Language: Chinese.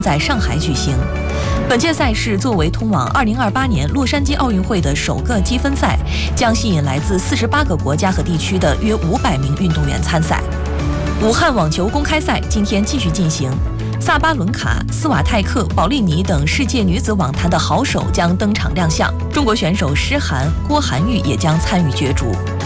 在上海举行。本届赛事作为通往2028年洛杉矶奥运会的首个积分赛，将吸引来自48个国家和地区的约500名运动员参赛。武汉网球公开赛今天继续进行，萨巴伦卡、斯瓦泰克、保利尼等世界女子网坛的好手将登场亮相，中国选手施涵、郭涵玉也将参与角逐。